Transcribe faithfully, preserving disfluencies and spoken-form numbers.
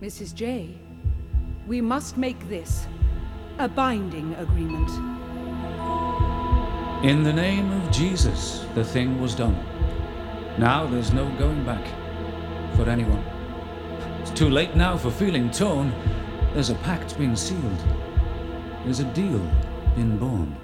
Missus J, we must make this a binding agreement. In the name of Jesus, the thing was done. Now there's no going back for anyone. It's too late now for feeling torn. There's a pact been sealed. There's a deal been born.